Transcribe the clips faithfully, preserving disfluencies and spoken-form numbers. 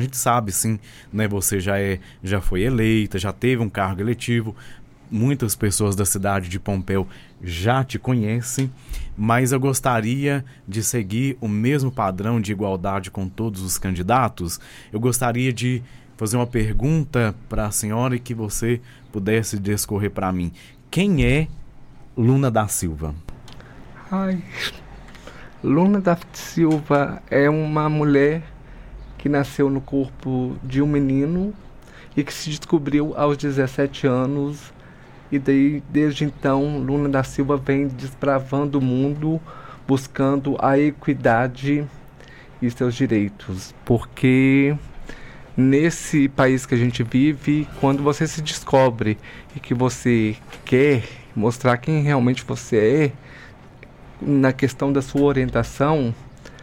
gente sabe, sim, né, você já, é, já foi eleita, já teve um cargo eletivo, muitas pessoas da cidade de Pompéu já te conhecem, mas eu gostaria de seguir o mesmo padrão de igualdade com todos os candidatos. Eu gostaria de fazer uma pergunta para a senhora e que você pudesse discorrer para mim. Quem é Luna da Silva? Ai, Luna da Silva é uma mulher que nasceu no corpo de um menino e que se descobriu aos dezessete anos. E daí, desde então, Luna da Silva vem desbravando o mundo, buscando a equidade e seus direitos. Porque nesse país que a gente vive, quando você se descobre e que você quer mostrar quem realmente você é, na questão da sua orientação,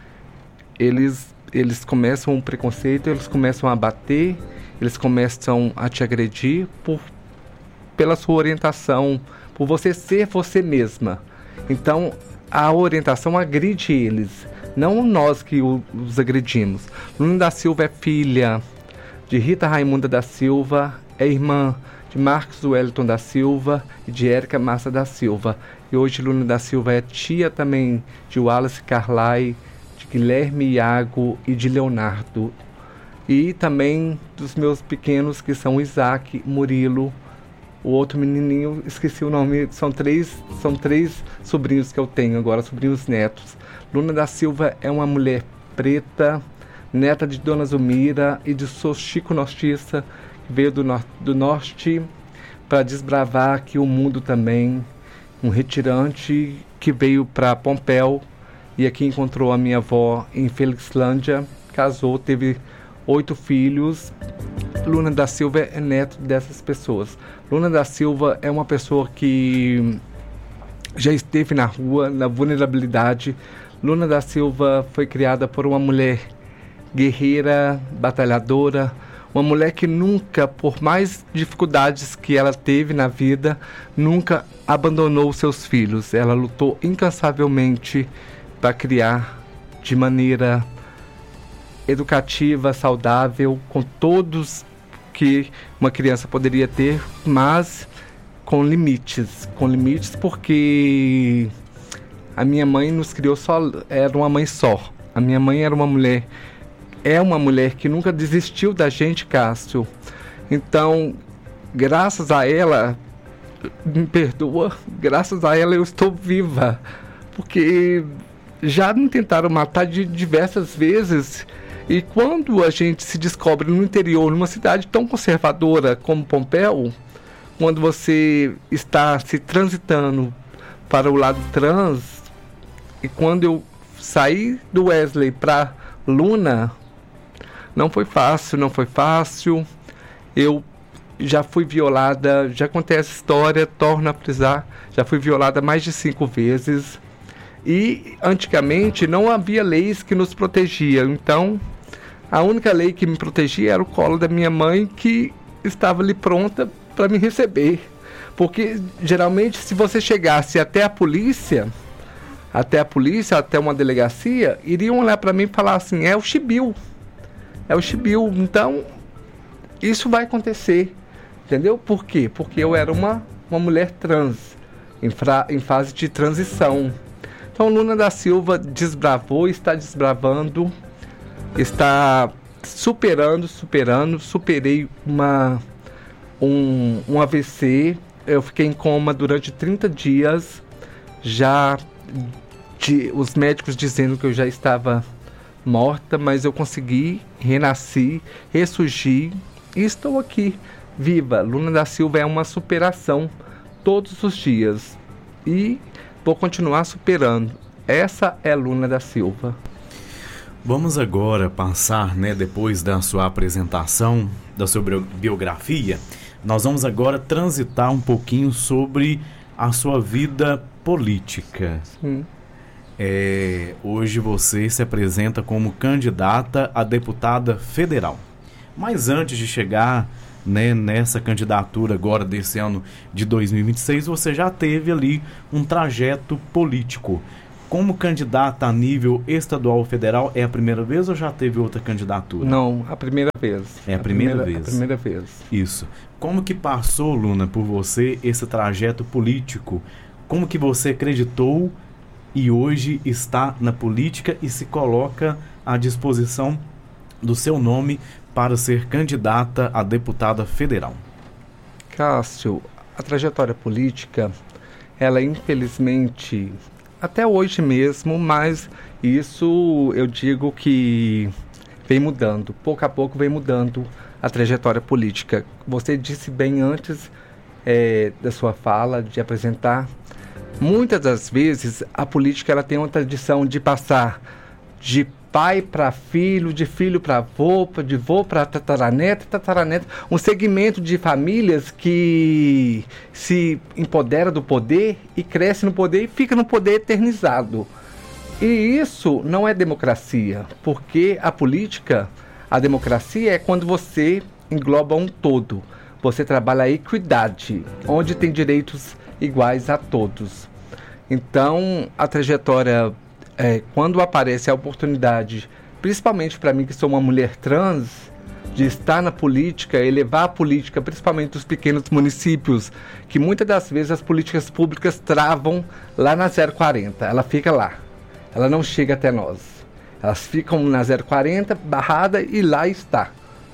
eles, eles começam um preconceito, eles começam a bater, eles começam a te agredir por pela sua orientação, por você ser você mesma. Então, a orientação agride eles, não nós que os agredimos. Luna da Silva é filha de Rita Raimunda da Silva, é irmã de Marcos Wellington da Silva e de Érica Massa da Silva. E hoje Luna da Silva é tia também de Wallace Carlyle, de Guilherme Iago e de Leonardo. E também dos meus pequenos, que são Isaac, Murilo. O outro menininho, esqueci o nome, são três, são três sobrinhos que eu tenho agora, sobrinhos netos. Luna da Silva é uma mulher preta, neta de Dona Zumira e de seu Chico Nostiça, que veio do, nor- do norte para desbravar aqui o mundo também. Um retirante que veio para Pompéu e aqui encontrou a minha avó em Felixlândia, casou, teve oito filhos. Luna da Silva é neto dessas pessoas. Luna da Silva é uma pessoa que já esteve na rua, na vulnerabilidade. Luna da Silva foi criada por uma mulher guerreira, batalhadora, uma mulher que nunca, por mais dificuldades que ela teve na vida, nunca abandonou seus filhos. Ela lutou incansavelmente para criar de maneira educativa, saudável, com todos que uma criança poderia ter, mas com limites, com limites porque a minha mãe nos criou só, era uma mãe só. A minha mãe era uma mulher, é uma mulher que nunca desistiu da gente, Cássio. Então, graças a ela, me perdoa, graças a ela eu estou viva, porque já me tentaram matar de diversas vezes. E quando a gente se descobre no interior, numa cidade tão conservadora como Pompéu, quando você está se transitando para o lado trans, e quando eu saí do Wesley para Luna, não foi fácil, não foi fácil. Eu já fui violada, já contei essa história, torno a frisar, já fui violada mais de cinco vezes. E antigamente não havia leis que nos protegiam, então a única lei que me protegia era o colo da minha mãe, que estava ali pronta para me receber. Porque geralmente se você chegasse até a polícia, até a polícia, até uma delegacia, iriam olhar para mim e falar assim, é o Chibiu, é o Chibiu. Então isso vai acontecer, entendeu? Por quê? Porque eu era uma, uma mulher trans, em, fra, em fase de transição. Então Luna da Silva desbravou, está desbravando, está superando, superando, superei uma, um, um A V C, eu fiquei em coma durante trinta dias, já de, os médicos dizendo que eu já estava morta, mas eu consegui, renasci, ressurgi e estou aqui, viva. Luna da Silva é uma superação todos os dias e vou continuar superando. Essa é Luna da Silva. Vamos agora passar, né, depois da sua apresentação, da sua biografia, nós vamos agora transitar um pouquinho sobre a sua vida política. Sim. É, hoje você se apresenta como candidata a deputada federal. Mas antes de chegar, né, nessa candidatura agora desse ano de dois mil e vinte e seis, você já teve ali um trajeto político. como candidata a nível estadual ou federal, é a primeira vez ou já teve outra candidatura? Não, a primeira vez. É a, a primeira, primeira vez. A primeira vez. Isso. Como que passou, Luna, por você esse trajeto político? Como que você acreditou e hoje está na política e se coloca à disposição do seu nome para ser candidata a deputada federal? Cássio, a trajetória política, ela infelizmente, até hoje mesmo, mas isso eu digo que vem mudando, pouco a pouco vem mudando a trajetória política. Você disse bem antes é, da sua fala, de apresentar, muitas das vezes a política ela tem uma tradição de passar de pai para filho, de filho para avô, de avô para tataraneto, tataraneto, um segmento de famílias que se empodera do poder e cresce no poder e fica no poder eternizado. E isso não é democracia, porque a política, a democracia é quando você engloba um todo, você trabalha a equidade, onde tem direitos iguais a todos. Então, a trajetória É, quando aparece a oportunidade, principalmente para mim que sou uma mulher trans, de estar na política, elevar a política, principalmente dos pequenos municípios, que muitas das vezes as políticas públicas travam lá na zero quarenta, ela fica lá, ela não chega até nós, elas ficam na zero quarenta, barrada e lá está.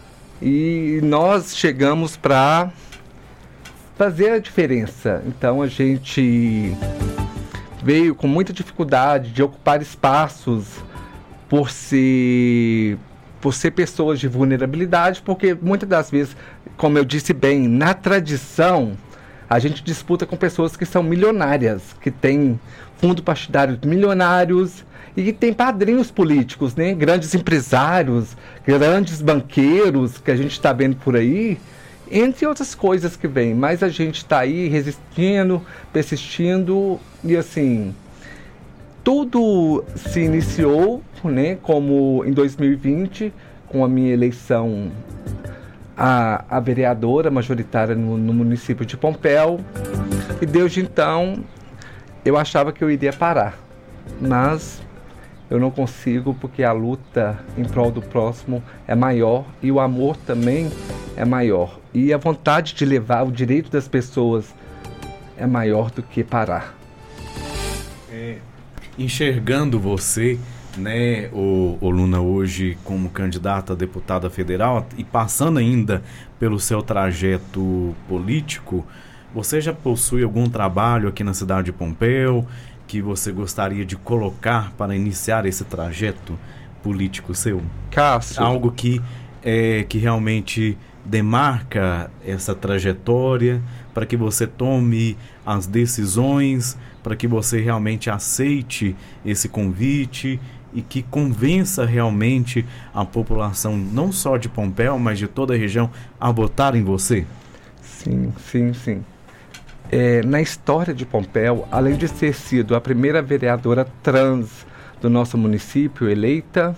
E nós chegamos para fazer a diferença, então a gente veio com muita dificuldade de ocupar espaços por ser, por ser pessoas de vulnerabilidade, porque muitas das vezes, como eu disse bem, na tradição, a gente disputa com pessoas que são milionárias, que têm fundo partidários milionários e que têm padrinhos políticos, né? Grandes empresários, grandes banqueiros que a gente está vendo por aí, entre outras coisas que vem, mas a gente está aí resistindo, persistindo e assim, tudo se iniciou, né, como em dois mil e vinte, com a minha eleição a, a vereadora majoritária no, no município de Pompéu, e desde então eu achava que eu iria parar, mas eu não consigo porque a luta em prol do próximo é maior e o amor também é maior. E a vontade de levar o direito das pessoas é maior do que parar. É, enxergando você, né, o, o Luna, hoje como candidata a deputada federal e passando ainda pelo seu trajeto político, você já possui algum trabalho aqui na cidade de Pompéu que você gostaria de colocar para iniciar esse trajeto político seu? Cássio. Algo que, é, que realmente demarca essa trajetória, para que você tome as decisões, para que você realmente aceite esse convite e que convença realmente a população, não só de Pompéu, mas de toda a região, a votar em você? Sim, sim, sim. É, na história de Pompéu, além de ter sido a primeira vereadora trans do nosso município eleita,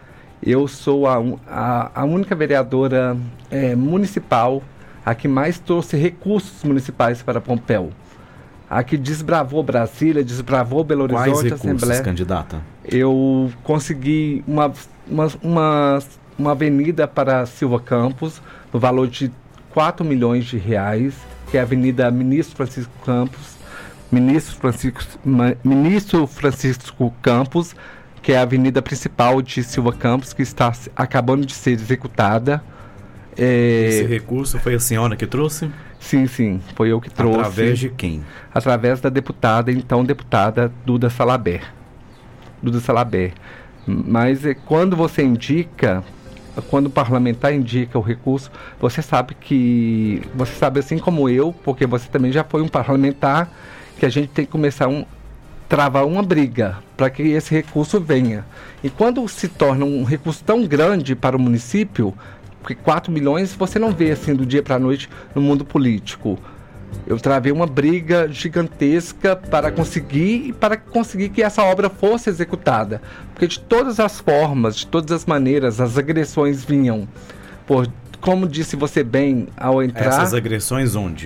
eu sou a, a, a única vereadora é, municipal a que mais trouxe recursos municipais para Pompéu. A que desbravou Brasília, desbravou Belo Horizonte, Quais recursos, Assembleia. Candidata? Eu consegui uma, uma, uma, uma avenida para Silva Campos, no valor de quatro milhões de reais, que é a Avenida Ministro Francisco Campos, Ministro Francisco, Ministro Francisco Campos, que é a avenida principal de Silva Campos, que está acabando de ser executada. É... Esse recurso foi a senhora que trouxe? Sim, sim, foi eu que trouxe. Através de quem? Através da deputada, então deputada Duda Salabert. Duda Salabert. Mas é, quando você indica, quando o parlamentar indica o recurso, você sabe que, você sabe assim como eu, porque você também já foi um parlamentar, que a gente tem que começar um travar uma briga para que esse recurso venha. E quando se torna um recurso tão grande para o município, porque quatro milhões você não vê assim do dia para a noite no mundo político. Eu travei uma briga gigantesca para conseguir para conseguir que essa obra fosse executada. Porque de todas as formas, de todas as maneiras, as agressões vinham. Por, como disse você bem ao entrar... Essas agressões onde?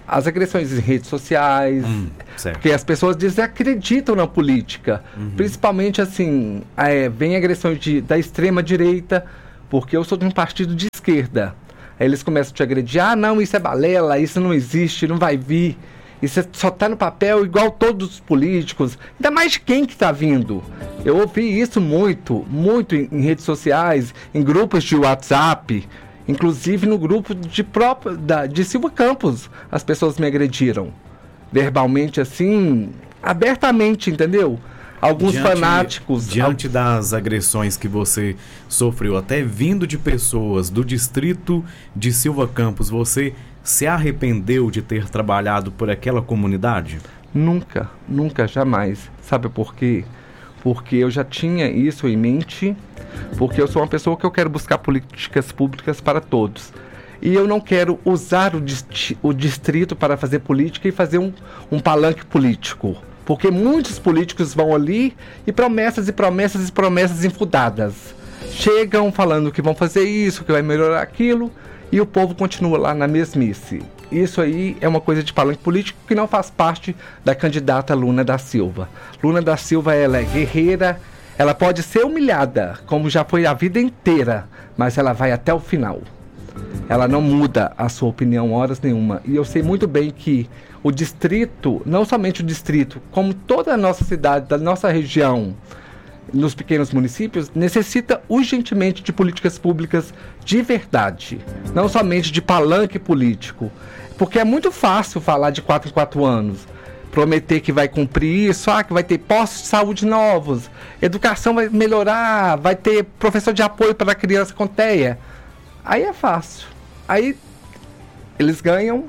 as agressões em redes sociais, Hum, certo. porque as pessoas desacreditam na política. Uhum. Principalmente, assim, é, vem agressões de, da extrema-direita, porque eu sou de um partido de esquerda. Aí eles começam a te agredir, ah, não, isso é balela, isso não existe, não vai vir. Isso é, só está no papel, igual todos os políticos. Ainda mais de quem que está vindo. Eu ouvi isso muito, muito em, em redes sociais, em grupos de WhatsApp, inclusive no grupo de, próprio, da, de Silva Campos. As pessoas me agrediram. Verbalmente, assim, abertamente, entendeu? Alguns Diante- fanáticos... Diante das agressões que você sofreu, até vindo de pessoas do distrito de Silva Campos, você se arrependeu de ter trabalhado por aquela comunidade? Nunca, nunca, jamais. Sabe por quê? Porque eu já tinha isso em mente, porque eu sou uma pessoa que eu quero buscar políticas públicas para todos. E eu não quero usar o, dist- o distrito para fazer política e fazer um, um palanque político. Porque muitos políticos vão ali e promessas e promessas e promessas infundadas. Chegam falando que vão fazer isso, que vai melhorar aquilo, e o povo continua lá na mesmice. Isso aí é uma coisa de palanque político que não faz parte da candidata Luna da Silva. Luna da Silva, ela é guerreira, ela pode ser humilhada, como já foi a vida inteira, mas ela vai até o final. Ela não muda a sua opinião horas nenhuma. E eu sei muito bem que o distrito, não somente o distrito, como toda a nossa cidade, da nossa região, nos pequenos municípios, necessita urgentemente de políticas públicas de verdade, não somente de palanque político, porque é muito fácil falar de quatro em quatro anos, prometer que vai cumprir isso, ah, que vai ter postos de saúde novos, educação vai melhorar, vai ter professor de apoio para a criança com T E A. Aí é fácil, aí eles ganham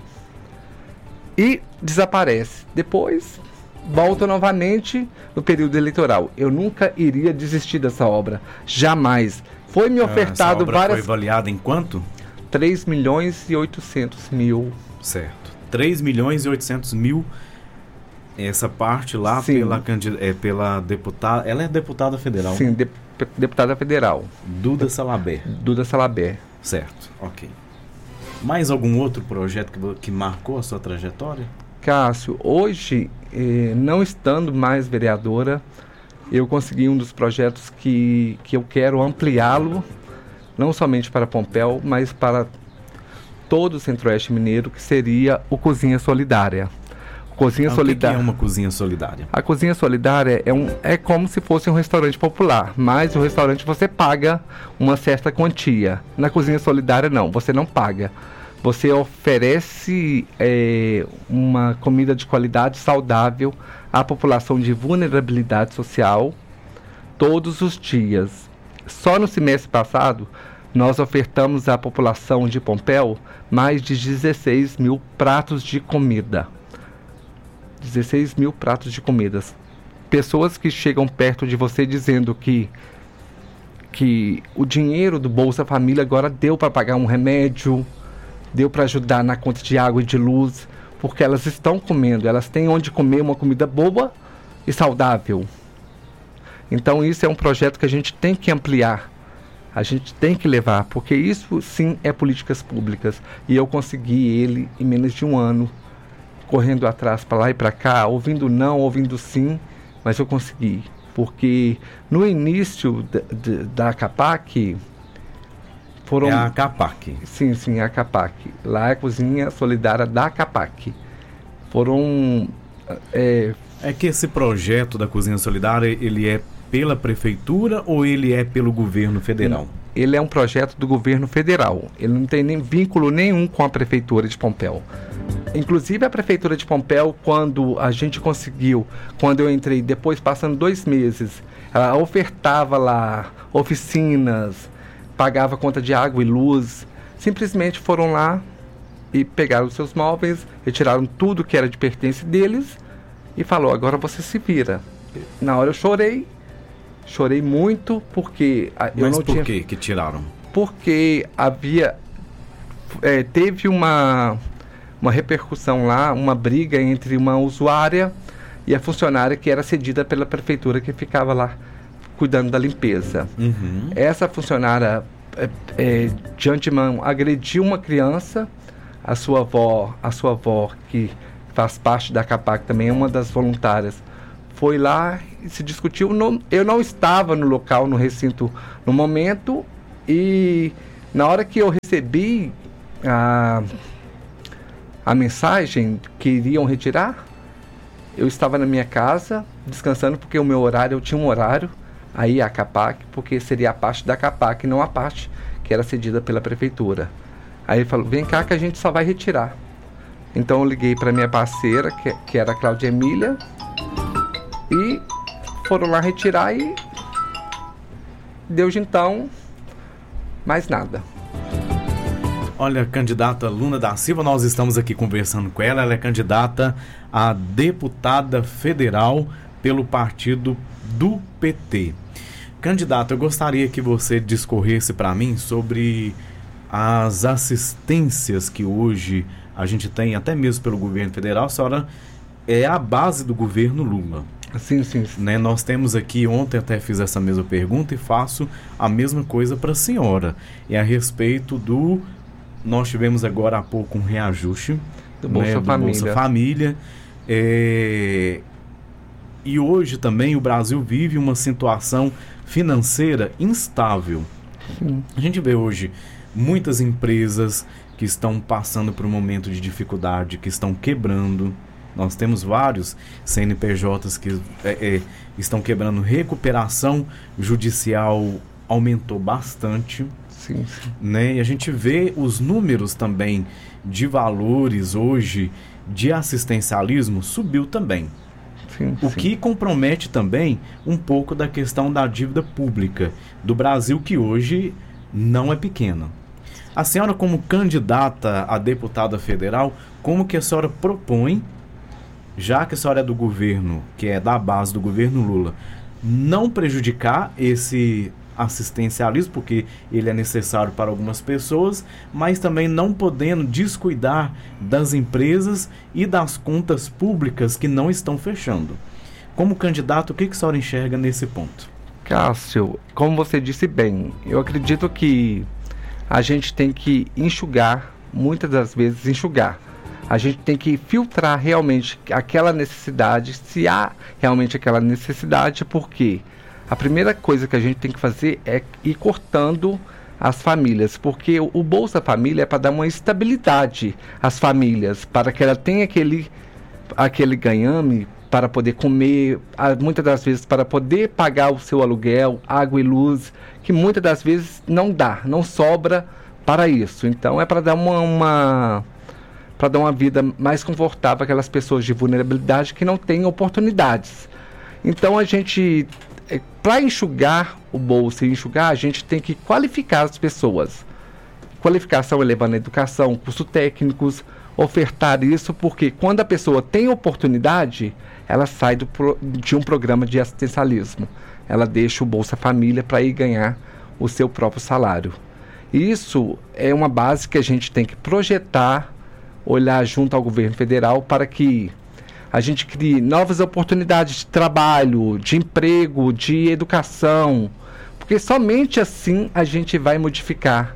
e desaparece, depois volta novamente no período eleitoral. Eu nunca iria desistir dessa obra, jamais. Foi me ofertado Essa obra várias... foi avaliada em quanto? três milhões e oitocentos mil. Certo. três milhões e oitocentos mil. Essa parte lá Sim. pela, candid... é, pela deputada... Ela é deputada federal? Sim, de... deputada federal. Duda Salabert. Duda Salabert. Certo, ok. Mais algum outro projeto que, vo- que marcou a sua trajetória? Cássio, hoje, eh, não estando mais vereadora, eu consegui um dos projetos que, que eu quero ampliá-lo, não somente para Pompéu, mas para todo o Centro-Oeste Mineiro, que seria o Cozinha Solidária. Cozinha Ah, o que que Solidária. é uma cozinha solidária? A Cozinha Solidária é, um, é como se fosse um restaurante popular, mas o restaurante você paga uma certa quantia. Na Cozinha Solidária não, você não paga. Você oferece é, uma comida de qualidade saudável à população de vulnerabilidade social todos os dias. Só no semestre passado, nós ofertamos à população de Pompéu mais de dezesseis mil pratos de comida. dezesseis mil pratos de comidas. Pessoas que chegam perto de você dizendo que, que o dinheiro do Bolsa Família agora deu para pagar um remédio, deu para ajudar na conta de água e de luz, porque elas estão comendo, elas têm onde comer uma comida boa e saudável. Então isso é um projeto que a gente tem que ampliar, a gente tem que levar, porque isso sim é políticas públicas, e eu consegui ele em menos de um ano, correndo atrás para lá e para cá, ouvindo não, ouvindo sim, mas eu consegui, porque no início da, da, da CAPAC, foram... É a CAPAC. Sim, sim, a CAPAC. Lá é a Cozinha Solidária da CAPAC. Foram... É, É que esse projeto da Cozinha Solidária, ele é pela prefeitura ou ele é pelo governo federal? ele é um projeto do governo federal. Ele não tem nem vínculo nenhum com a prefeitura de Pompéu. Inclusive a prefeitura de Pompéu, quando a gente conseguiu, quando eu entrei, depois passando dois meses, ela ofertava lá oficinas, pagava conta de água e luz, simplesmente foram lá e pegaram os seus móveis, retiraram tudo que era de pertence deles e falou, agora você se vira. Na hora eu chorei, chorei muito, porque a- eu Mas não por tinha... que que tiraram? Porque havia... é, teve uma, uma repercussão lá, uma briga entre uma usuária e a funcionária que era cedida pela prefeitura, que ficava lá cuidando da limpeza. Uhum. Essa funcionária, é, é, de antemão, agrediu uma criança, a sua avó, a sua avó, que faz parte da CAPAC, também é uma das voluntárias, foi lá e se discutiu. No, eu não estava no local, no recinto, no momento, e na hora que eu recebi a, a mensagem que iriam retirar, eu estava na minha casa, descansando, porque o meu horário, eu tinha um horário, aí a CAPAC, porque seria a parte da CAPAC, não a parte que era cedida pela prefeitura. Aí ele falou, vem cá que a gente só vai retirar. Então eu liguei para minha parceira, que, que era a Cláudia Emília, e foram lá retirar e deu de então mais nada. Olha, candidata Luna da Silva, nós estamos aqui conversando com ela. Ela é candidata a deputada federal pelo partido do P T. Candidata, eu gostaria que você discorresse para mim sobre as assistências que hoje a gente tem, até mesmo pelo governo federal. A senhora é a base do governo Lula. Sim, sim. sim. Né? Nós temos aqui, ontem até fiz essa mesma pergunta e faço a mesma coisa para a senhora. É a respeito do... Nós tivemos agora há pouco um reajuste do Bolsa né, do Família. Bolsa Família. É... E hoje também o Brasil vive uma situação financeira instável. Sim. A gente vê hoje muitas empresas que estão passando por um momento de dificuldade, que estão quebrando. Nós temos vários C N P Js que é, é, estão quebrando. Recuperação judicial aumentou bastante. Sim, sim. Né? E a gente vê os números também de valores hoje de assistencialismo subiu também. Sim, o sim. que compromete também um pouco da questão da dívida pública do Brasil, que hoje não é pequena. A senhora, como candidata a deputada federal, como que a senhora propõe, já que a senhora é do governo, que é da base do governo Lula, não prejudicar esse assistencialismo, porque ele é necessário para algumas pessoas, mas também não podendo descuidar das empresas e das contas públicas que não estão fechando. Como candidato, o que, que a senhora enxerga nesse ponto? Cássio, como você disse bem, eu acredito que a gente tem que enxugar, muitas das vezes enxugar. A gente tem que filtrar realmente aquela necessidade, se há realmente aquela necessidade, porque a primeira coisa que a gente tem que fazer é ir cortando as famílias, porque o, o Bolsa Família é para dar uma estabilidade às famílias, para que ela tenha aquele, aquele ganhame para poder comer, muitas das vezes para poder pagar o seu aluguel, água e luz, que muitas das vezes não dá, não sobra para isso. Então é para dar uma, uma para dar uma vida mais confortável àquelas pessoas de vulnerabilidade que não têm oportunidades. Então a gente, para enxugar o bolso e enxugar, a gente tem que qualificar as pessoas. Qualificação elevando a educação, cursos técnicos, ofertar isso, porque quando a pessoa tem oportunidade, ela sai do, de um programa de assistencialismo. Ela deixa o Bolsa Família para ir ganhar o seu próprio salário. Isso é uma base que a gente tem que projetar, olhar junto ao governo federal para que a gente crie novas oportunidades de trabalho, de emprego, de educação, porque somente assim a gente vai modificar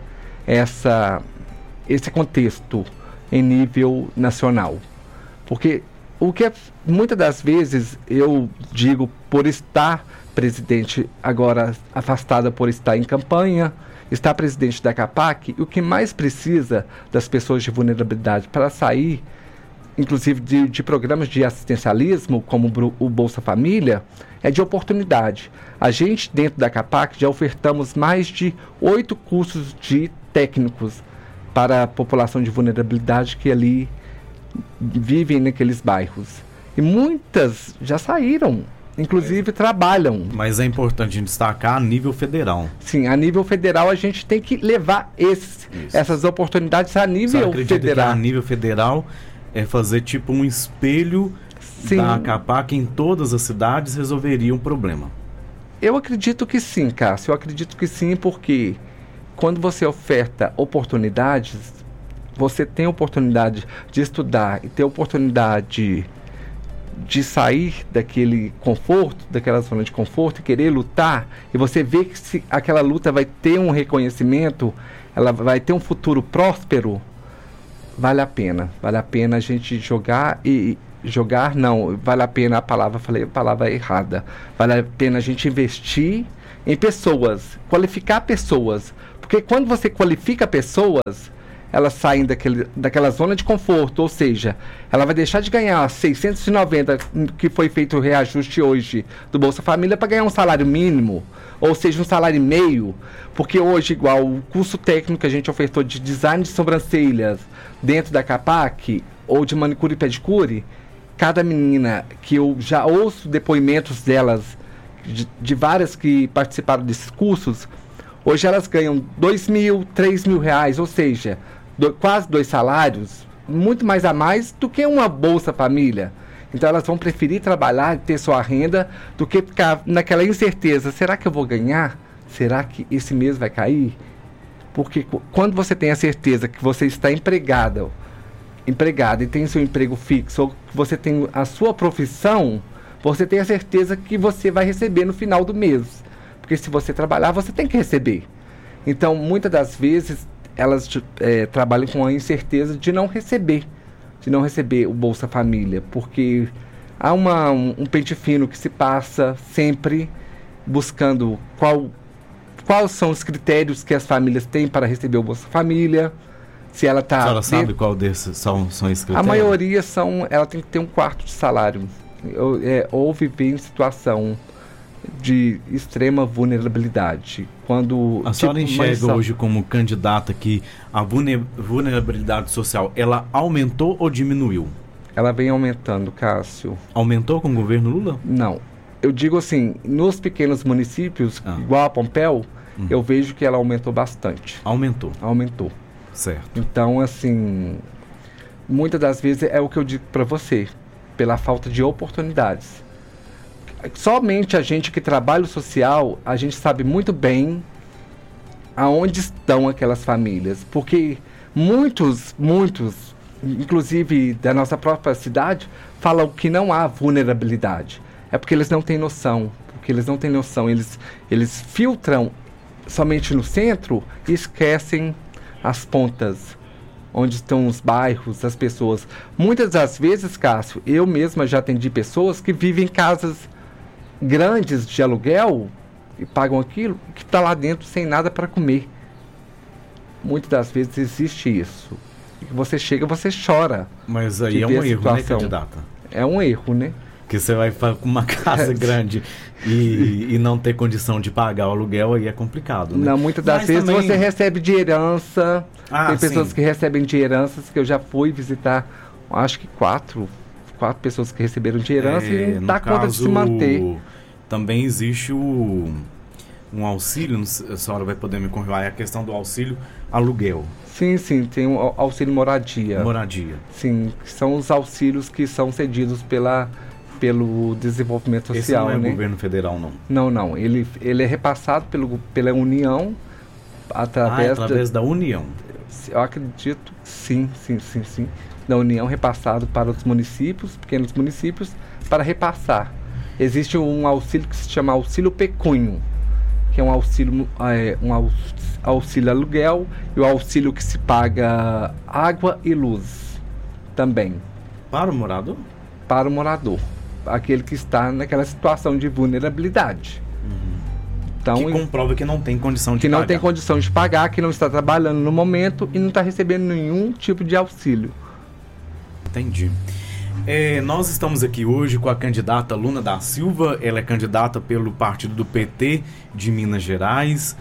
essa, esse contexto em nível nacional. Porque o que é, muitas das vezes eu digo, por estar presidente agora afastada por estar em campanha, estar presidente da CAPAC, o que mais precisa das pessoas de vulnerabilidade para sair, inclusive de, de programas de assistencialismo, como o Bolsa Família, é de oportunidade. A gente, dentro da CAPAC, já ofertamos mais de oito cursos de técnicos para a população de vulnerabilidade que ali vivem naqueles bairros. E muitas já saíram, inclusive trabalham. Mas é importante a gente destacar a nível federal. Sim, a nível federal a gente tem que levar esses, essas oportunidades a nível federal. Que a nível federal é fazer tipo um espelho sim. da CAPAC em todas as cidades resolveria um problema? Eu acredito que sim, Cássio. Eu acredito que sim, porque quando você oferta oportunidades, você tem oportunidade de estudar e ter oportunidade de sair daquele conforto, daquela zona de conforto e querer lutar, e você vê que se aquela luta vai ter um reconhecimento, ela vai ter um futuro próspero, vale a pena. Vale a pena a gente jogar e... Jogar, não. Vale a pena a palavra, falei a palavra errada. Vale a pena a gente investir em pessoas. Qualificar pessoas. Porque quando você qualifica pessoas, elas saem daquele, daquela zona de conforto. Ou seja, ela vai deixar de ganhar seiscentos e noventa, que foi feito o reajuste hoje do Bolsa Família, para ganhar um salário mínimo. Ou seja, um salário e meio. Porque hoje, igual o curso técnico que a gente ofertou de design de sobrancelhas dentro da CAPAC, ou de manicure e pedicure, cada menina que eu já ouço depoimentos delas, de, de várias que participaram desses cursos, hoje elas ganham dois mil, três mil reais, ou seja, do, quase dois salários, muito mais a mais do que uma Bolsa Família. Então elas vão preferir trabalhar e ter sua renda do que ficar naquela incerteza. Será que eu vou ganhar? Será que esse mês vai cair? Porque quando você tem a certeza que você está empregada, empregado e tem seu emprego fixo, ou que você tem a sua profissão, você tem a certeza que você vai receber no final do mês. Porque se você trabalhar, você tem que receber. Então, muitas das vezes, elas é, trabalham com a incerteza de não receber, de não receber o Bolsa Família, porque há uma, um, um pente fino que se passa sempre buscando qual, quais são os critérios que as famílias têm para receber o Bolsa Família. Se ela tá. A senhora sabe dentro... qual desses são, são esses critérios? A maioria são. Ela tem que ter um quarto de salário. Eu, é, ou viver em situação de extrema vulnerabilidade. Quando. A senhora tipo, enxerga mas, hoje como candidata que a vulnerabilidade social, ela aumentou ou diminuiu? Ela vem aumentando, Cássio. Aumentou com o governo Lula? Não. Eu digo assim, nos pequenos municípios, ah. igual a Pompéu, hum. eu vejo que ela aumentou bastante. Aumentou? Aumentou. Certo. Então, assim, muitas das vezes é o que eu digo para você, pela falta de oportunidades. Somente a gente que trabalha o social, a gente sabe muito bem aonde estão aquelas famílias, porque muitos, muitos, inclusive da nossa própria cidade, falam que não há vulnerabilidade. É porque eles não têm noção, porque eles não têm noção, eles, eles filtram somente no centro e esquecem as pontas, onde estão os bairros, as pessoas. Muitas das vezes, Cássio, eu mesma já atendi pessoas que vivem em casas grandes de aluguel e pagam aquilo, que está lá dentro sem nada para comer. Muitas das vezes existe isso. E você chega, você chora. Mas aí é um erro, né, candidata? É um erro, né? Que você vai para uma casa é. grande e, e não ter condição de pagar o aluguel, aí é complicado, né? Não, muitas das Mas vezes também... você recebe de herança. Ah, tem pessoas sim. que recebem de heranças, que eu já fui visitar, acho que quatro, quatro pessoas que receberam de herança é, e não dá conta de se manter. Também existe o, um auxílio, não sei, a senhora vai poder me confirmar, é a questão do auxílio aluguel. Sim, sim, tem o auxílio moradia. Moradia. Sim, são os auxílios que são cedidos pela... pelo desenvolvimento social. Esse não é né? governo federal, não? Não, não. Ele, ele é repassado pelo, pela União através, ah, através da, da União. Eu acredito, sim, sim, sim, sim. Da União repassado para os municípios, pequenos municípios, para repassar. Existe um auxílio que se chama auxílio pecúnio, que é um auxílio, é, um auxílio aluguel e o auxílio que se paga água e luz também. Para o morador? Para o morador. Aquele que está naquela situação de vulnerabilidade. Uhum. Então, que comprova que não tem condição de que pagar. Que não tem condição de pagar, que não está trabalhando no momento e não está recebendo nenhum tipo de auxílio. Entendi. É, nós estamos aqui hoje com a candidata Luna da Silva. Ela é candidata pelo partido do P T de Minas Gerais.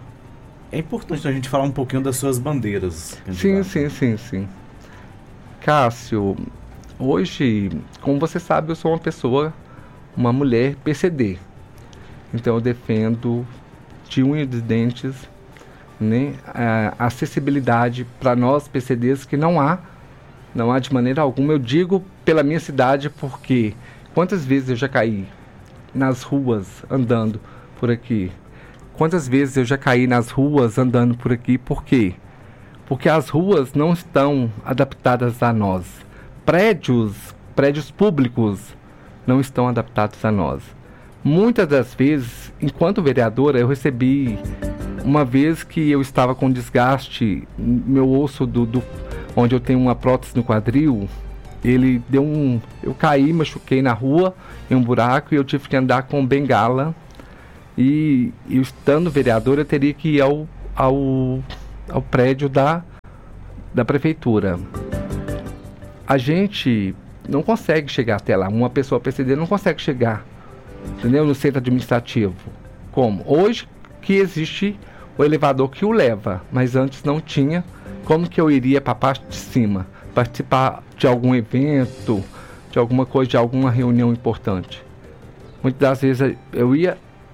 É importante a gente falar um pouquinho das suas bandeiras, candidata. Sim, sim, sim, sim. Cássio, hoje, como você sabe, eu sou uma pessoa, uma mulher P C D. Então eu defendo de unha de dentes, né, a acessibilidade para nós P C Ds, que não há, não há de maneira alguma. Eu digo pela minha cidade porque quantas vezes eu já caí nas ruas andando por aqui? Quantas vezes eu já caí nas ruas andando por aqui? Por quê? Porque as ruas não estão adaptadas a nós. Prédios, prédios públicos não estão adaptados a nós. Muitas das vezes, enquanto vereadora, eu recebi uma vez que eu estava com desgaste, meu osso do, do onde eu tenho uma prótese no quadril, ele deu um... Eu caí, machuquei na rua, em um buraco, e eu tive que andar com bengala. E, e estando vereador, eu teria que ir ao, ao, ao prédio da, da prefeitura. A gente não consegue chegar até lá. Uma pessoa P C D não consegue chegar, entendeu? No centro administrativo. Como? Hoje que existe o elevador que o leva, mas antes não tinha. Como que eu iria para a parte de cima? Participar de algum evento, de alguma coisa, de alguma reunião importante. Muitas das vezes eu ia,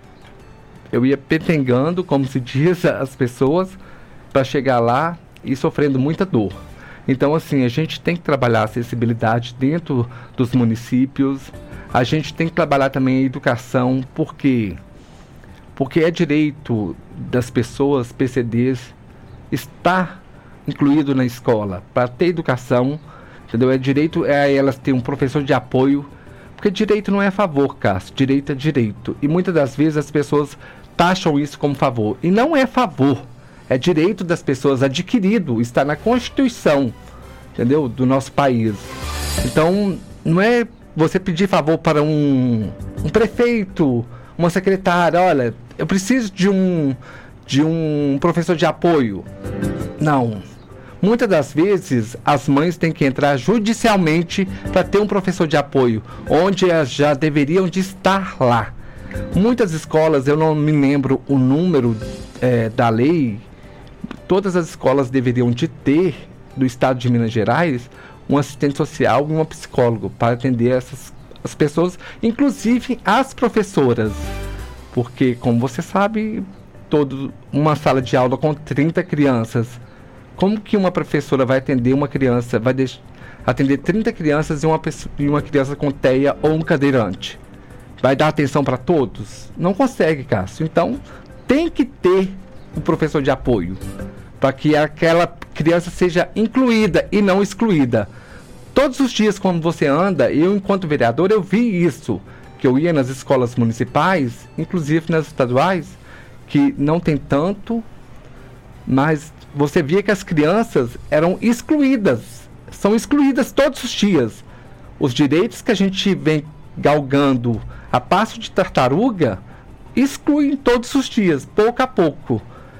eu ia petengando, como se diz, as pessoas, para chegar lá e sofrendo muita dor. Então, assim, a gente tem que trabalhar a acessibilidade dentro dos municípios. A gente tem que trabalhar também a educação, porque porque é direito das pessoas P C Ds estar incluído na escola, para ter educação, entendeu? É direito é elas ter um professor de apoio, porque direito não é favor, Cássio, direito é direito. E muitas das vezes as pessoas taxam isso como favor, e não é favor, é direito das pessoas adquirido, está na Constituição, entendeu? Do nosso país. Então, não é você pedir favor para um, um prefeito, uma secretária, olha, eu preciso de um, de um professor de apoio. Não. Muitas das vezes, as mães têm que entrar judicialmente para ter um professor de apoio, onde elas já deveriam de estar lá. Muitas escolas, eu não me lembro o número é, da lei, todas as escolas deveriam de ter, do estado de Minas Gerais, um assistente social e uma psicólogo para atender essas as pessoas, inclusive as professoras. Porque, como você sabe, todo, uma sala de aula com trinta crianças, como que uma professora vai atender uma criança, vai deix- atender trinta crianças e uma, pessoa, e uma criança com teia ou um cadeirante? Vai dar atenção para todos? Não consegue, Cássio. Então, tem que ter um professor de apoio, para que aquela criança seja incluída e não excluída. Todos os dias, quando você anda, eu, enquanto vereador, eu vi isso, que eu ia nas escolas municipais, inclusive nas estaduais, que não tem tanto, mas você via que as crianças eram excluídas, são excluídas todos os dias. Os direitos que a gente vem galgando a passo de tartaruga, excluem todos os dias, pouco a pouco.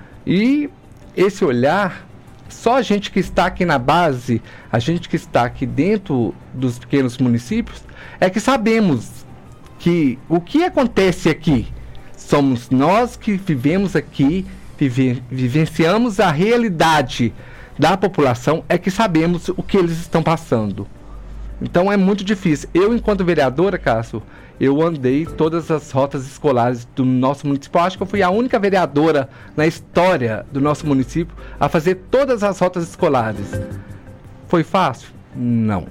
E esse olhar, só a gente que está aqui na base, a gente que está aqui dentro dos pequenos municípios, é que sabemos que o que acontece aqui, somos nós que vivemos aqui, vive, vivenciamos a realidade da população, é que sabemos o que eles estão passando. Então é muito difícil. Eu, enquanto vereadora, Cássio, eu andei todas as rotas escolares do nosso município. Eu acho que eu fui a única vereadora na história do nosso município a fazer todas as rotas escolares. Foi fácil? Não.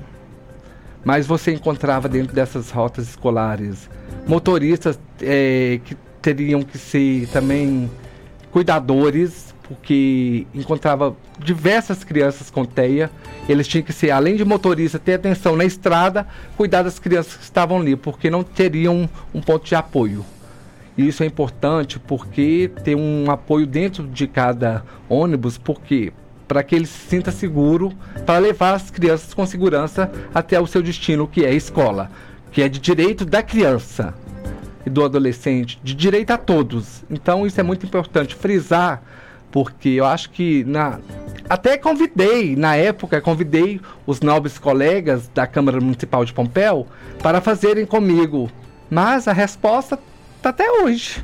Mas você encontrava dentro dessas rotas escolares motoristas é, que teriam que ser também cuidadores, porque encontrava diversas crianças com teia. Eles tinham que ser, além de motorista, ter atenção na estrada, cuidar das crianças que estavam ali, porque não teriam um ponto de apoio. E isso é importante porque tem um apoio dentro de cada ônibus, porque para que ele se sinta seguro, para levar as crianças com segurança até o seu destino, que é a escola, que é de direito da criança e do adolescente, de direito a todos. Então isso é muito importante frisar, porque eu acho que na... até convidei, na época, convidei os nobres colegas da Câmara Municipal de Pompéu para fazerem comigo, mas a resposta está até hoje.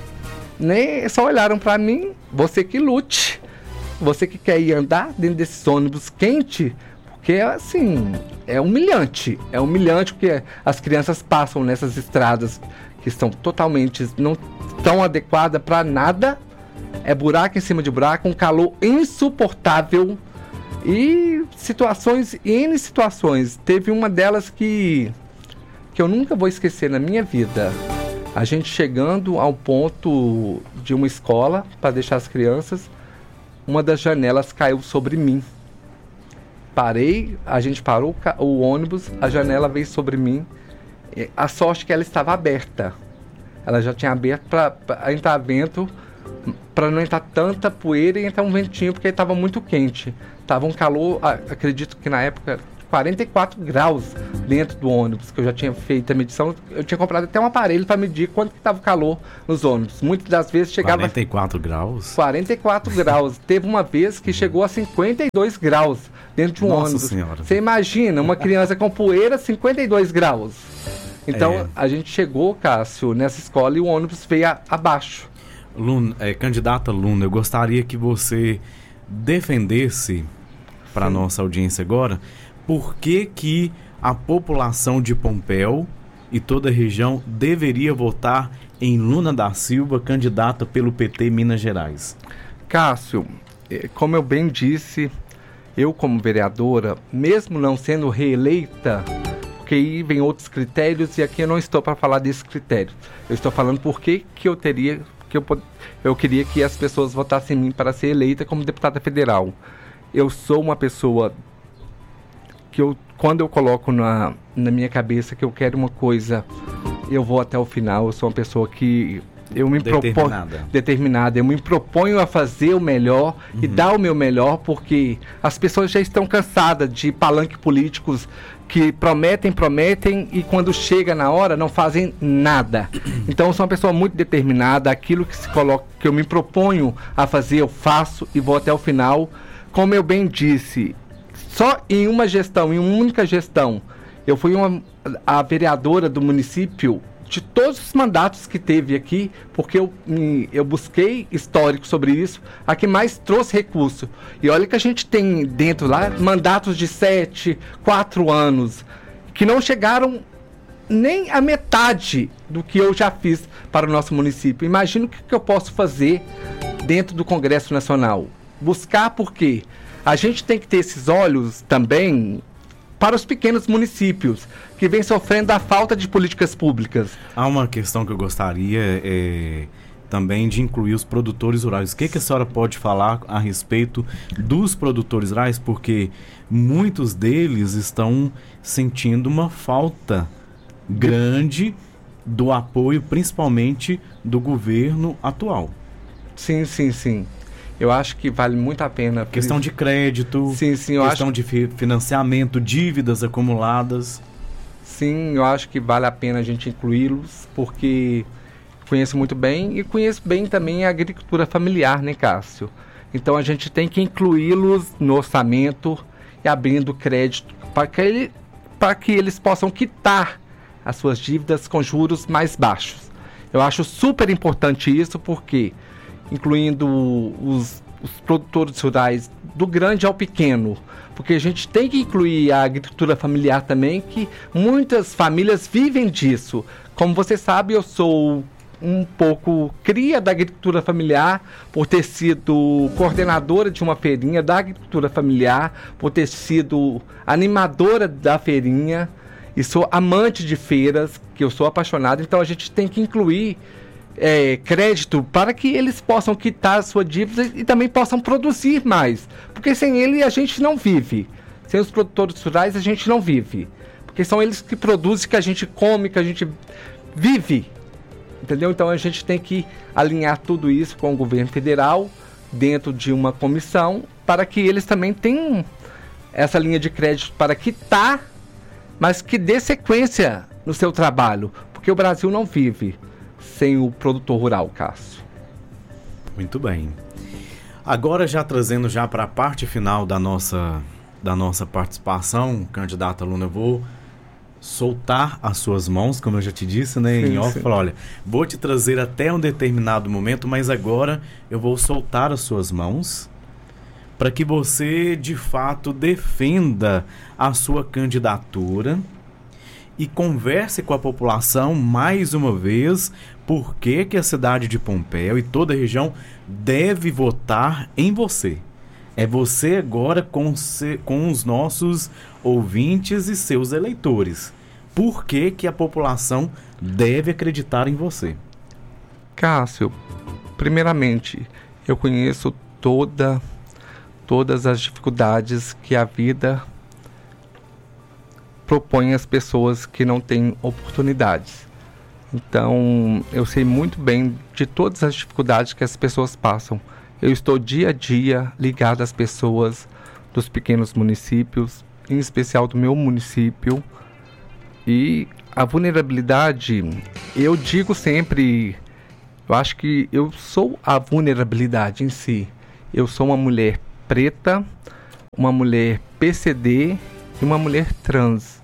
Nem só olharam para mim, você que lute, você que quer ir andar dentro desses ônibus quente, porque assim, é humilhante, é humilhante porque as crianças passam nessas estradas que estão totalmente, não tão adequadas para nada. É buraco em cima de buraco, um calor insuportável e situações, N situações. Teve uma delas que, que eu nunca vou esquecer na minha vida. A gente chegando ao ponto de uma escola para deixar as crianças, uma das janelas caiu sobre mim. Parei, a gente parou o ônibus, a janela veio sobre mim. A sorte é que ela estava aberta. Ela já tinha aberto para entrar vento. para não entrar tanta poeira e entrar um ventinho, porque estava muito quente. Tava um calor, ah, acredito que na época, quarenta e quatro graus dentro do ônibus, que eu já tinha feito a medição. Eu tinha comprado até um aparelho para medir quanto que estava o calor nos ônibus. Muitas das vezes chegava... quarenta e quatro graus? quarenta e quatro graus. Teve uma vez que chegou a cinquenta e dois graus dentro de um Nossa ônibus. Senhora. Você imagina, uma criança com poeira, cinquenta e dois graus. Então, É. a gente chegou, Cássio, nessa escola e o ônibus veio a, abaixo. Luna, é, candidata Luna, eu gostaria que você defendesse para a nossa audiência agora por que que a população de Pompéu e toda a região deveria votar em Luna da Silva, candidata pelo P T Minas Gerais. Cássio, eh, como eu bem disse, eu como vereadora, mesmo não sendo reeleita, porque aí vem outros critérios e aqui eu não estou para falar desses critérios. Eu estou falando por que que eu teria, que eu, pod- eu queria que as pessoas votassem em mim para ser eleita como deputada federal. Eu sou uma pessoa que eu, quando eu coloco na, na minha cabeça que eu quero uma coisa, eu vou até o final. Eu sou uma pessoa que eu me proponho Determinada. determinada, eu me proponho a fazer o melhor e dar o meu melhor, porque as pessoas já estão cansadas de palanques políticos que prometem, prometem e quando chega na hora não fazem nada. Então eu sou uma pessoa muito determinada, aquilo que se coloca, que eu me proponho a fazer, eu faço e vou até o final. Como eu bem disse, só em uma gestão, em uma única gestão, eu fui uma, a vereadora do município de todos os mandatos que teve aqui, porque eu, me- eu busquei histórico sobre isso, a que mais trouxe recurso. E olha que a gente tem dentro lá mandatos de sete, quatro anos, que não chegaram nem a metade do que eu já fiz para o nosso município. Imagina o que, que eu posso fazer dentro do Congresso Nacional. Buscar por quê? A gente tem que ter esses olhos também para os pequenos municípios que vêm sofrendo da falta de políticas públicas. Há uma questão que eu gostaria é, também de incluir os produtores rurais. O que, que a senhora pode falar a respeito dos produtores rurais? Porque muitos deles estão sentindo uma falta grande do apoio, principalmente do governo atual. Sim, sim, sim. Eu acho que vale muito a pena. Questão de crédito, Sim, sim, eu questão acho- de fi- financiamento, dívidas acumuladas. Sim, eu acho que vale a pena a gente incluí-los, porque conheço muito bem e conheço bem também a agricultura familiar, né, Cássio? Então a gente tem que incluí-los no orçamento e abrindo crédito para que, ele, para que eles possam quitar as suas dívidas com juros mais baixos. Eu acho super importante isso, porque incluindo os, os produtores rurais do grande ao pequeno, porque a gente tem que incluir a agricultura familiar também, que muitas famílias vivem disso. Como você sabe, eu sou um pouco cria da agricultura familiar, por ter sido coordenadora de uma feirinha da agricultura familiar, por ter sido animadora da feirinha, e sou amante de feiras, que eu sou apaixonado. Então a gente tem que incluir É, crédito para que eles possam quitar a sua dívida e também possam produzir mais, porque sem ele a gente não vive, sem os produtores rurais a gente não vive, porque são eles que produzem, que a gente come, que a gente vive, entendeu? Então a gente tem que alinhar tudo isso com o governo federal dentro de uma comissão, para que eles também tenham essa linha de crédito para quitar, mas que dê sequência no seu trabalho, porque o Brasil não vive sem o produtor rural, Cássio. Muito bem. Agora já trazendo já para a parte final da nossa, da nossa participação, candidata Luna, eu vou soltar as suas mãos, como eu já te disse, né, Sim, em off, sim. falar, olha, vou te trazer até um determinado momento, mas agora eu vou soltar as suas mãos para que você, de fato, defenda a sua candidatura e converse com a população mais uma vez por que que a cidade de Pompéu e toda a região deve votar em você. É você agora com, se, com os nossos ouvintes e seus eleitores. Por que que a população deve acreditar em você? Cássio, primeiramente, eu conheço toda, todas as dificuldades que a vida propõe às pessoas que não têm oportunidades. Então, eu sei muito bem de todas as dificuldades que as pessoas passam. Eu estou dia a dia ligado às pessoas dos pequenos municípios, em especial do meu município. E a vulnerabilidade, eu digo sempre, eu acho que eu sou a vulnerabilidade em si. Eu sou uma mulher preta, uma mulher P C D e uma mulher trans.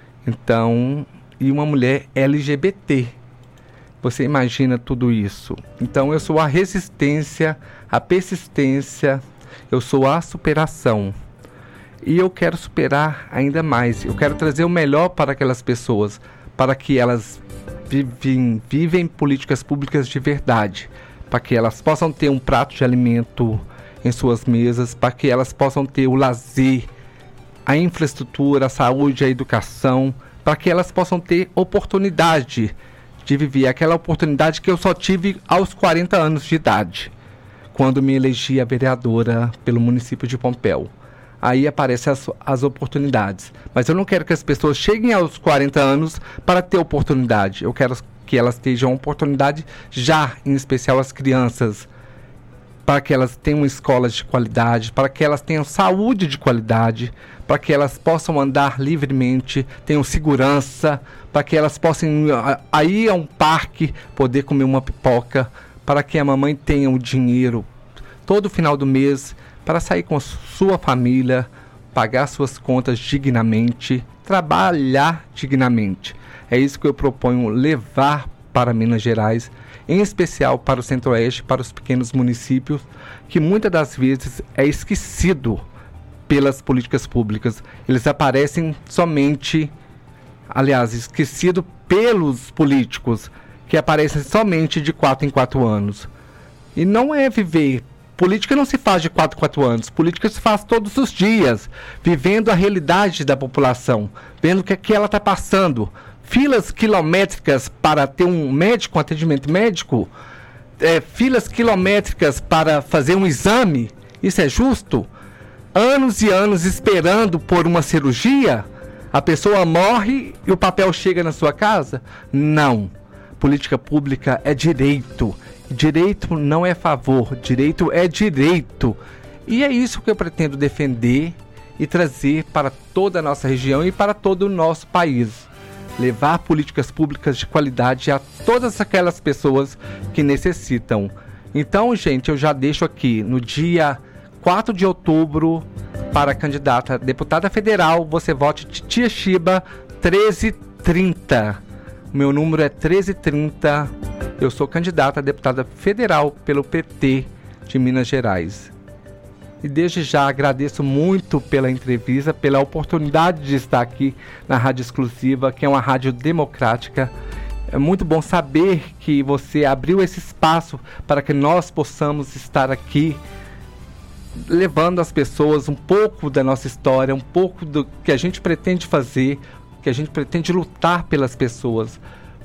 Então, e uma mulher L G B T. Você imagina tudo isso. Então eu sou a resistência, a persistência, eu sou a superação. E eu quero superar ainda mais. Eu quero trazer o melhor para aquelas pessoas, para que elas vivem, vivem políticas públicas de verdade, para que elas possam ter um prato de alimento em suas mesas, para que elas possam ter o lazer, a infraestrutura, a saúde, a educação, para que elas possam ter oportunidade de viver aquela oportunidade que eu só tive aos quarenta anos de idade, quando me elegi a vereadora pelo município de Pompéu. Aí aparecem as, as oportunidades. Mas eu não quero que as pessoas cheguem aos quarenta anos para ter oportunidade. Eu quero que elas tenham oportunidade já, em especial as crianças, para que elas tenham escolas de qualidade, para que elas tenham saúde de qualidade, para que elas possam andar livremente, tenham segurança, para que elas possam ir a um parque, poder comer uma pipoca, para que a mamãe tenha o dinheiro todo final do mês para sair com a sua família, pagar suas contas dignamente, trabalhar dignamente. É isso que eu proponho levar para Minas Gerais, em especial para o Centro-Oeste, para os pequenos municípios, que muitas das vezes é esquecido pelas políticas públicas. Eles aparecem somente, aliás, esquecido pelos políticos, que aparecem somente de quatro em quatro anos. E não é viver. Política não se faz de quatro em quatro anos. Política se faz todos os dias, vivendo a realidade da população, vendo o que, é que ela está passando. Filas quilométricas para ter um médico, um atendimento médico, é, filas quilométricas para fazer um exame, isso é justo? Anos e anos esperando por uma cirurgia, a pessoa morre e o papel chega na sua casa? Não. Política pública é direito. Direito não é favor, direito é direito. E é isso que eu pretendo defender e trazer para toda a nossa região e para todo o nosso país. Levar políticas públicas de qualidade a todas aquelas pessoas que necessitam. Então, gente, eu já deixo aqui no dia quatro de outubro para a candidata a deputada federal, você vote Titia Chiba treze trinta. Meu número é treze trinta. Eu sou candidata a deputada federal pelo P T de Minas Gerais. E desde já agradeço muito pela entrevista, pela oportunidade de estar aqui na Rádio Exclusiva, que é uma rádio democrática. É muito bom saber que você abriu esse espaço para que nós possamos estar aqui levando às pessoas um pouco da nossa história, um pouco do que a gente pretende fazer, que a gente pretende lutar pelas pessoas.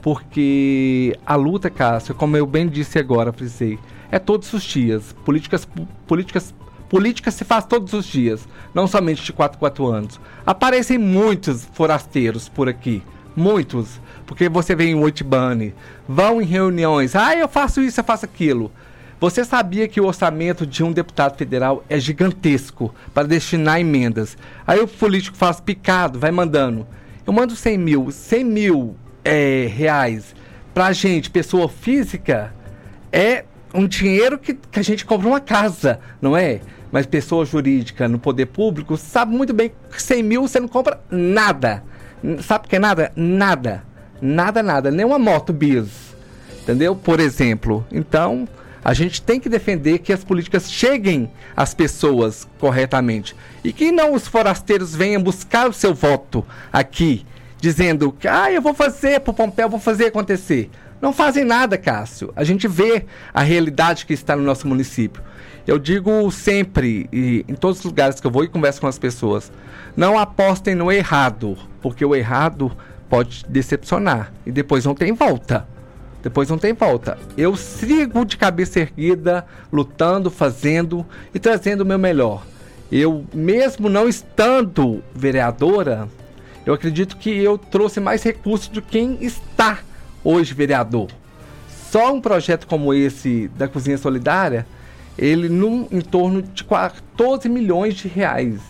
Porque a luta, Cássio, como eu bem disse agora, frisei, é todos os dias. Políticas, políticas, política se faz todos os dias, não somente de quatro em quatro anos. Aparecem muitos forasteiros por aqui, muitos, porque você vem em Oitibane, vão em reuniões, ah, eu faço isso, eu faço aquilo. Você sabia que o orçamento de um deputado federal é gigantesco para destinar emendas? Aí o político faz picado, vai mandando. Eu mando cem mil, cem mil é, reais pra gente, pessoa física, é um dinheiro que, que a gente compra uma casa, não é? Mas pessoa jurídica no poder público sabe muito bem que cem mil você não compra nada. Sabe o que é nada? Nada. Nada, nada. Nem uma moto bis. Entendeu? Por exemplo. Então, a gente tem que defender que as políticas cheguem às pessoas corretamente. E que não os forasteiros venham buscar o seu voto aqui, dizendo que ah, eu vou fazer pro Pompéu, vou fazer acontecer. Não fazem nada, Cássio. A gente vê a realidade que está no nosso município. Eu digo sempre, e em todos os lugares que eu vou e converso com as pessoas, não apostem no errado, porque o errado pode decepcionar e depois não tem volta. Depois não tem volta. Eu sigo de cabeça erguida, lutando, fazendo e trazendo o meu melhor. Eu, mesmo não estando vereadora, eu acredito que eu trouxe mais recursos de quem está hoje vereador. Só um projeto como esse da Cozinha Solidária, ele num, em torno de quatorze milhões de reais.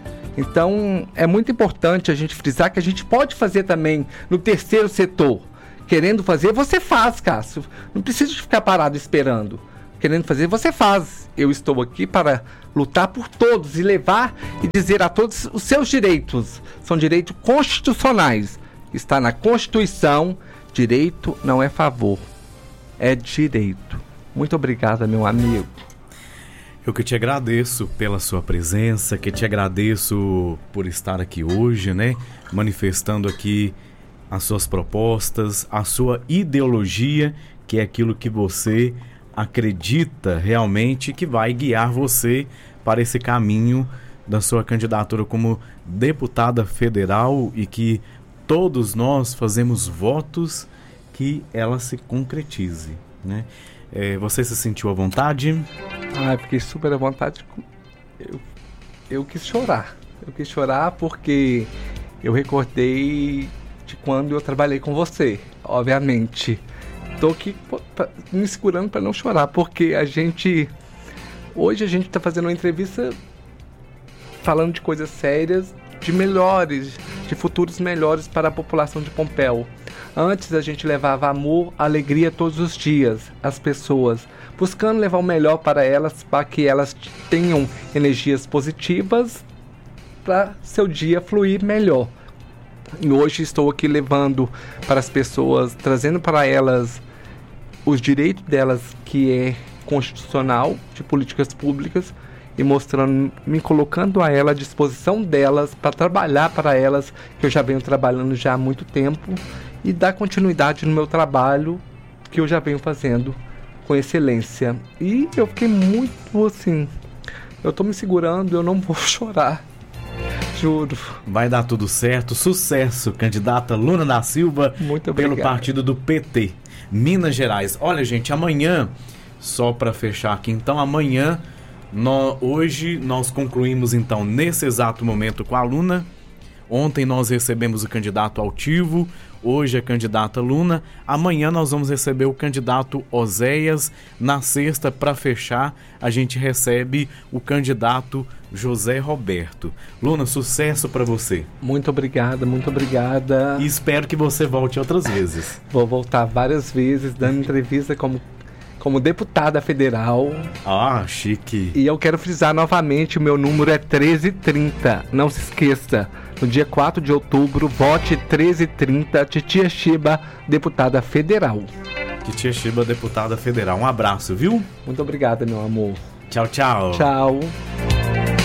Então, é muito importante a gente frisar que a gente pode fazer também no terceiro setor. Querendo fazer, você faz, Cássio. Não precisa de ficar parado esperando. Querendo fazer, você faz. Eu estou aqui para lutar por todos e levar e dizer a todos os seus direitos. São direitos constitucionais. Está na Constituição. Direito não é favor. É direito. Muito obrigada, meu amigo. Eu que te agradeço pela sua presença, que te agradeço por estar aqui hoje, né? Manifestando aqui as suas propostas, a sua ideologia, que é aquilo que você acredita realmente que vai guiar você para esse caminho da sua candidatura como deputada federal e que todos nós fazemos votos que ela se concretize, né? É, você se sentiu à vontade? Ah, fiquei super à vontade. Eu, eu quis chorar. Eu quis chorar porque eu recordei de quando eu trabalhei com você, obviamente. Tô aqui pra, me segurando para não chorar, porque a gente... Hoje a gente tá fazendo uma entrevista falando de coisas sérias, de melhores, de futuros melhores para a população de Pompéu. Antes a gente levava amor, alegria todos os dias às pessoas, buscando levar o melhor para elas, para que elas tenham energias positivas para seu dia fluir melhor. E hoje estou aqui levando para as pessoas, trazendo para elas os direitos delas, que é constitucional, de políticas públicas, e mostrando, me colocando a ela à disposição delas, para trabalhar para elas, que eu já venho trabalhando já há muito tempo, e dar continuidade no meu trabalho, que eu já venho fazendo com excelência. E eu fiquei muito assim, eu estou me segurando, eu não vou chorar, juro. Vai dar tudo certo, sucesso, candidata Luna da Silva, muito obrigado. Pelo partido do P T, Minas Gerais. Olha, gente, amanhã, só para fechar aqui, então, amanhã, nós, hoje nós concluímos, então, nesse exato momento com a Luna. Ontem nós recebemos o candidato altivo, hoje a candidata Luna. Amanhã nós vamos receber o candidato Oséias. Na sexta, para fechar, a gente recebe o candidato José Roberto. Luna, sucesso para você. Muito obrigada, muito obrigada. E espero que você volte outras vezes. Vou voltar várias vezes, dando entrevista como, como deputada federal. Ah, chique. E eu quero frisar novamente, o meu número é treze trinta. Não se esqueça. No dia quatro de outubro, vote treze trinta, Titia Chiba, deputada federal. Titia Chiba, deputada federal. Um abraço, viu? Muito obrigada, meu amor. Tchau, tchau. Tchau.